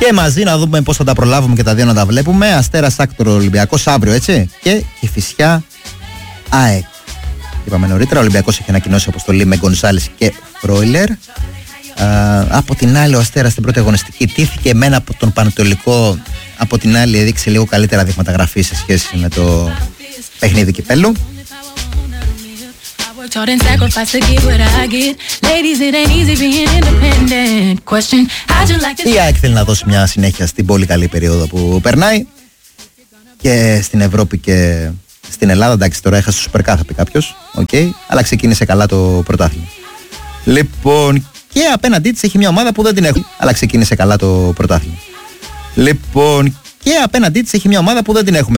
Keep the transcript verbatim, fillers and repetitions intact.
Και μαζί να δούμε πώς θα τα προλάβουμε και τα δύο να τα βλέπουμε. Αστέρας Άκτορο Ολυμπιακός αύριο, έτσι. Και Κηφισιά ΑΕΚ. Είπαμε νωρίτερα, ο Ολυμπιακός έχει ανακοινώσει αποστολή με Γκονσάλες και Φρόιλερ. Uh, από την άλλη ο Αστέρας στην πρώτη αγωνιστική τύθηκε εμένα από τον Πανετολικό. Από την άλλη έδειξε λίγο καλύτερα δείγματα γραφή σε σχέση με το παιχνίδι κυπέλλου. Η ΑΕΚ θέλει να δώσει μια συνέχεια στην πολύ καλή περίοδο που περνάει και στην Ευρώπη και στην Ελλάδα. Εντάξει, τώρα έχασε το Super Cup, θα πει κάποιος, okay, αλλά ξεκίνησε καλά το πρωτάθλημα. Λοιπόν, και απέναντί της έχει μια ομάδα που δεν την έχουμε, αλλά ξεκίνησε καλά το πρωτάθλημα. Λοιπόν, και απέναντί της έχει μια ομάδα που δεν την έχουμε.